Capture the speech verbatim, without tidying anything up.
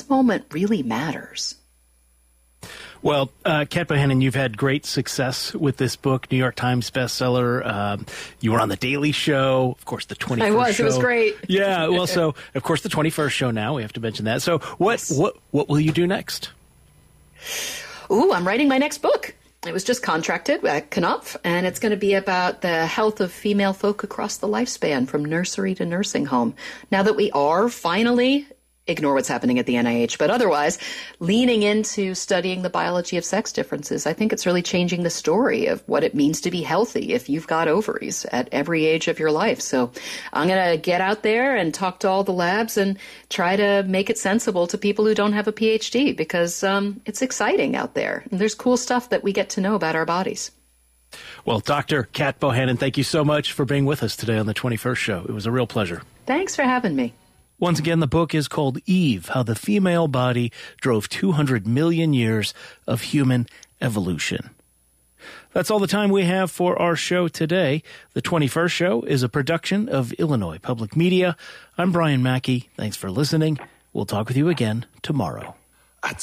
this moment really matters. Well, uh, Kat Bohannon, you've had great success with this book, New York Times bestseller. Um, you were on The Daily Show, of course, the twenty-first I was. show. It was great. Yeah, well, so, of course, the twenty-first show now. We have to mention that. So what, Yes. what, what will you do next? Ooh, I'm writing my next book. It was just contracted at Knopf, and it's going to be about the health of female folk across the lifespan, from nursery to nursing home. Now that we are finally, ignore what's happening at the N I H, but otherwise, leaning into studying the biology of sex differences, I think it's really changing the story of what it means to be healthy if you've got ovaries at every age of your life. So I'm going to get out there and talk to all the labs and try to make it sensible to people who don't have a P H D, because um, it's exciting out there. And there's cool stuff that we get to know about our bodies. Well, Doctor Kat Bohannon, thank you so much for being with us today on the twenty-first show. It was a real pleasure. Thanks for having me. Once again, the book is called Eve, How the Female Body Drove two hundred million Years of Human Evolution. That's all the time we have for our show today. The twenty-first show is a production of Illinois Public Media. I'm Brian Mackey. Thanks for listening. We'll talk with you again tomorrow.